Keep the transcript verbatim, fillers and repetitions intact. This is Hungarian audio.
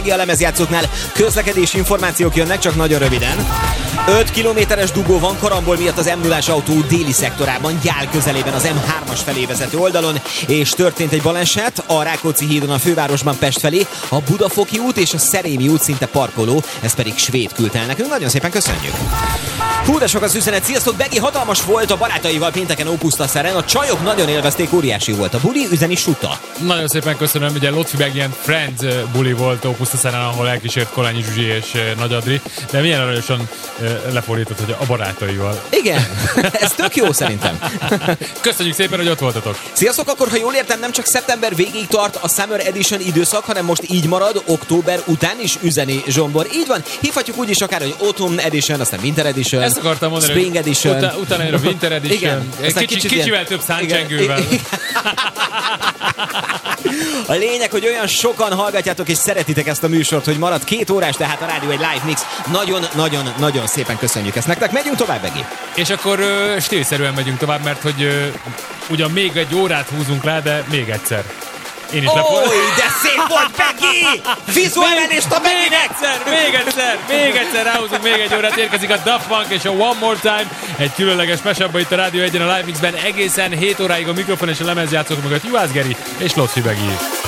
A lemezjátszóknál közlekedési információk jönnek, csak nagyon röviden. öt kilométeres dugó van karambol miatt az em nullás autó déli szektorában, Gyál közelében az em hármas felé vezető oldalon, és történt egy baleset a Rákóczi hídon a fővárosban Pest felé, a Budafoki út és a Szerémi út szinte parkoló, ez pedig Svéd küldte el nekünk, nagyon szépen köszönjük. Hú, de sok az üzenet, sziasztok, Begi hatalmas volt a barátaival pénteken Ópusztaszeren, a csajok nagyon élvezték, óriási volt a buli, üzeni Suta. Nagyon szépen köszönöm, ugye Lotfi Beg ilyen Friends buli volt Ópusztaszeren, ahol elkísért Kolányi Zsuzsi és Nagy Adri, de milyen aranyosan lefordított, hogy a barátaival. Igen, ez tök jó szerintem. Köszönjük szépen, hogy ott voltatok. Sziasztok, akkor ha jól értem, nem csak szeptember végéig tart a Summer Edition időszak, hanem most így marad, október után is üzeni Zsombor. Így van, hívhatjuk úgy is akár, hogy Autumn Edition, aztán Winter Edition, ezt akartam mondani, Spring Edition. Utána, utána jön a Winter Edition. Igen, Kicsi, kicsit kicsivel ilyen... több száncsengővel. A lényeg, hogy olyan sokan hallgatjátok és szeretitek ezt a műsort, hogy marad két órás, tehát a rádió egy live mix. Nagyon-nagyon-nagyon szépen köszönjük ezt nektek. Megyünk tovább, Begi. És akkor ö, stílszerűen megyünk tovább, mert hogy ö, ugyan még egy órát húzunk rá, de még egyszer. Én is Ó, lepol... de szép volt, Begi! Vizuálista még egyszer, még egyszer, még egyszer ráhúzunk még egy órát, érkezik a Daft Punk és a One More Time, egy különleges mashup itt a Rádió egyen a Live Mixben, egészen hét óráig a mikrofon és a lemezjátszók mögött Juhász Geri és Lotfi Begi.